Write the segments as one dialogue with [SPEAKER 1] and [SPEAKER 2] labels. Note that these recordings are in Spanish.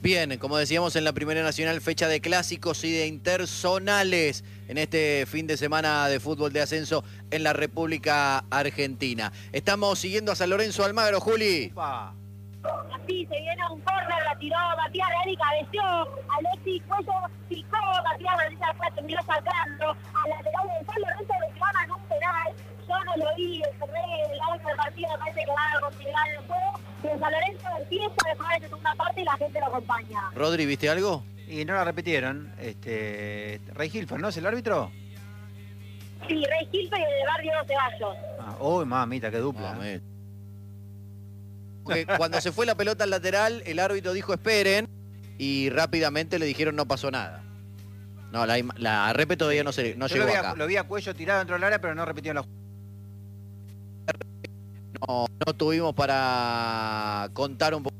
[SPEAKER 1] Bien, como decíamos en la Primera Nacional, fecha de clásicos y de interzonales en este fin de semana de fútbol de ascenso en la República Argentina. Estamos siguiendo a San Lorenzo Almagro, Juli.
[SPEAKER 2] Upa.
[SPEAKER 3] Así se viene un córner, la tiró Matías Reali, cabeció, Alexis Cuello picó, Matías Reali después terminó sacando, al lateral de San Lorenzo reclaman un penal. Yo no lo vi, el árbitro del partido me parece que va a continuar el juego, pero San Lorenzo empieza a mejorar en segunda parte y la gente lo acompaña.
[SPEAKER 1] Rodri, ¿viste algo?
[SPEAKER 2] Y no la repitieron. Ray Hilfer, ¿no es el árbitro?
[SPEAKER 3] Sí, Rey Gilpe y el de Barrio Ceballos.
[SPEAKER 2] Uy, mamita, qué dupla.
[SPEAKER 1] Porque cuando se fue la pelota al lateral, el árbitro dijo esperen y rápidamente le dijeron no pasó nada. No, la repe todavía no
[SPEAKER 2] Yo
[SPEAKER 1] llegó acá.
[SPEAKER 2] lo vi a Cuello tirado dentro del área, pero no repitieron la jugada.
[SPEAKER 1] No tuvimos para contar un poco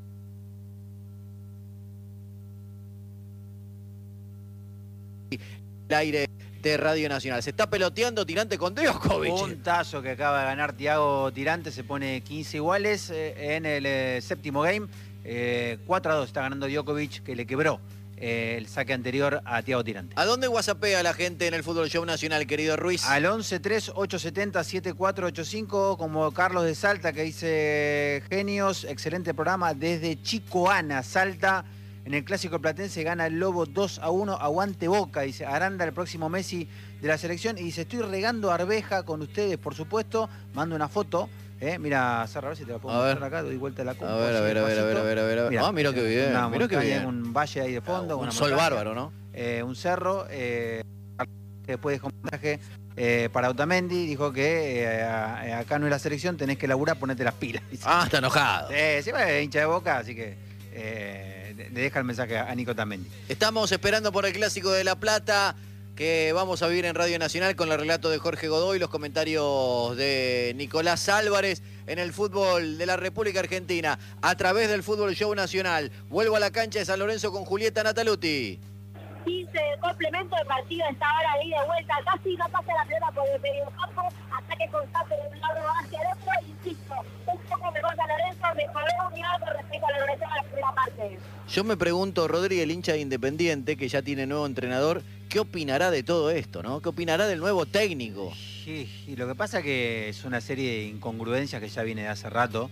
[SPEAKER 1] el aire de Radio Nacional. Se está peloteando Tirante con Djokovic.
[SPEAKER 2] Puntazo que acaba de ganar Thiago Tirante, se pone 15 iguales en el séptimo game. 4-2 está ganando Djokovic, que le quebró el saque anterior a Thiago Tirante.
[SPEAKER 1] ¿A dónde whatsappea la gente en el Fútbol Show Nacional, querido Ruiz?
[SPEAKER 2] Al 11-3-870-7485, como Carlos de Salta, que dice: genios, excelente programa desde Chicoana, Salta. En el Clásico Platense gana el Lobo 2-1, aguante Boca, dice Aranda, el próximo Messi de la selección. Y dice: estoy regando arveja con ustedes, por supuesto. Mando una foto. Mira, Sarra, a ver si te la puedo mostrar acá, doy vuelta a la compu.
[SPEAKER 1] A ver.
[SPEAKER 2] Mirá,
[SPEAKER 1] Mira qué bien, mira qué bien.
[SPEAKER 2] Un valle ahí de fondo.
[SPEAKER 1] Un sol bárbaro, ¿no?
[SPEAKER 2] Un cerro. Después dejó un mensaje para Otamendi, dijo que acá no es la selección, tenés que laburar, ponete las pilas. Dice.
[SPEAKER 1] Está enojado.
[SPEAKER 2] Sí, es hincha de Boca, así que le deja el mensaje a Nico Otamendi.
[SPEAKER 1] Estamos esperando por el Clásico de La Plata, que vamos a vivir en Radio Nacional con el relato de Jorge Godoy, los comentarios de Nicolás Álvarez en el fútbol de la República Argentina, a través del Fútbol Show Nacional. Vuelvo a la cancha de San Lorenzo con Julieta Nataluti.
[SPEAKER 3] 15 complemento de partido, esta hora de ida y vuelta, casi no pasa la pelota por el medio campo, ataque constante de un lado hacia adentro, insisto, un poco mejor San Lorenzo, mejoró un algo respecto a la organización de la primera parte.
[SPEAKER 1] Yo me pregunto, Rodri, el hincha de Independiente, que ya tiene nuevo entrenador, ¿qué opinará de todo esto, no? ¿Qué opinará del nuevo técnico?
[SPEAKER 2] Sí, y lo que pasa que es una serie de incongruencias que ya viene de hace rato.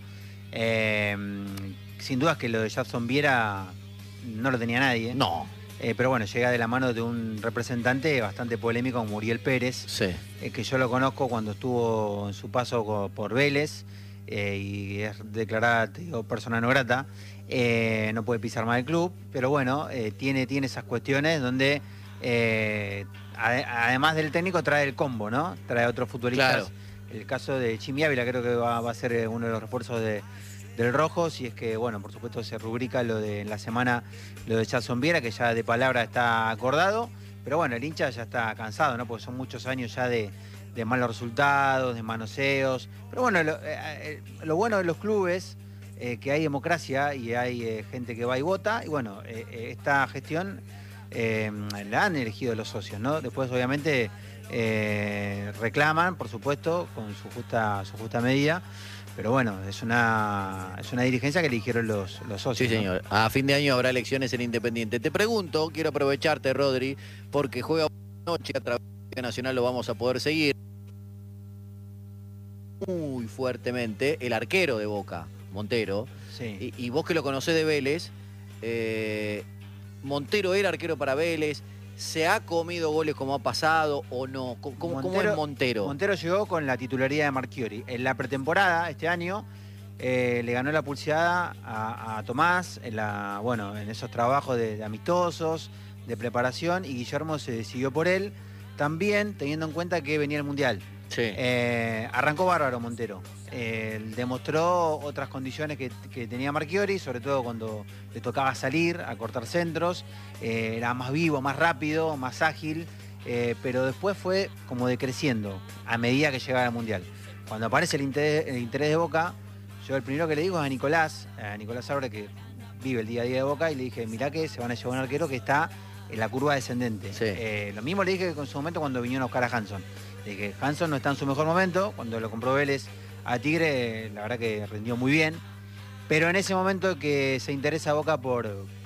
[SPEAKER 2] Sin dudas que lo de Jackson Viera no lo tenía nadie.
[SPEAKER 1] No.
[SPEAKER 2] Pero bueno, llega de la mano de un representante bastante polémico como Muriel Pérez,
[SPEAKER 1] Sí.
[SPEAKER 2] Que yo lo conozco cuando estuvo en su paso por Vélez y es declarada, te digo, persona no grata. No puede pisar más el club, pero bueno, tiene esas cuestiones donde además del técnico trae el combo, ¿no? Trae a otros futbolistas.
[SPEAKER 1] Claro.
[SPEAKER 2] El caso de Chimi Ávila creo que va a ser uno de los refuerzos del Rojo, si es que, bueno, por supuesto se rubrica en la semana lo de Jackson Viera, que ya de palabra está acordado, pero bueno, el hincha ya está cansado, ¿no? Porque son muchos años ya de malos resultados, de manoseos, pero bueno, lo bueno de los clubes, que hay democracia y hay gente que va y vota, y bueno, esta gestión la han elegido los socios, ¿no? Después obviamente reclaman, por supuesto, con su justa medida. Pero bueno, es una dirigencia que eligieron los socios.
[SPEAKER 1] Sí, señor. ¿No? A fin de año habrá elecciones en Independiente. Te pregunto, quiero aprovecharte, Rodri, porque juega noche a través de Nacional, lo vamos a poder seguir muy fuertemente, el arquero de Boca, Montero.
[SPEAKER 2] Sí.
[SPEAKER 1] Y vos que lo conocés de Vélez, Montero era arquero para Vélez. ¿Se ha comido goles como ha pasado o no? ¿Cómo es Montero?
[SPEAKER 2] Montero llegó con la titularidad de Marchiori. En la pretemporada, este año, le ganó la pulseada a Tomás en esos trabajos de amistosos, de preparación, y Guillermo se decidió por él, también teniendo en cuenta que venía el Mundial.
[SPEAKER 1] Sí.
[SPEAKER 2] Arrancó bárbaro Montero. Demostró otras condiciones que tenía Marchiori, sobre todo cuando le tocaba salir a cortar centros. Era más vivo, más rápido, más ágil, pero después fue como decreciendo a medida que llegaba al Mundial. Cuando aparece el interés de Boca, yo el primero que le digo es a Nicolás Álvarez, que vive el día a día de Boca, y le dije: mirá que se van a llevar un arquero que está en la curva descendente.
[SPEAKER 1] Sí.
[SPEAKER 2] Lo mismo le dije en su momento cuando vinieron a buscar a Hanson. Le dije: Hanson no está en su mejor momento, cuando lo compró Vélez a Tigre, la verdad que rindió muy bien. Pero en ese momento que se interesa Boca por